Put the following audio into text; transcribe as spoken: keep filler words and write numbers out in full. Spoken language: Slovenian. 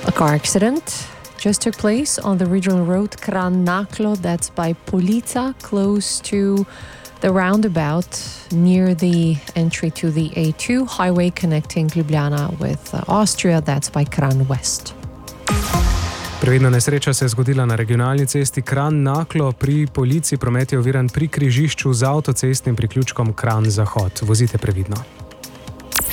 A car accident just took place on the regional road Kranj Naklo, that's by Polica, close to the roundabout near the entry to the A two highway connecting Ljubljana with uh, Austria, that's by Kranj West. Previdna nesreča se je zgodila na regionalni cesti Kranj Naklo. Pri Polici promet je oviran pri križišču z avtocestnim priključkom Kranj Zahod. Vozite previdno.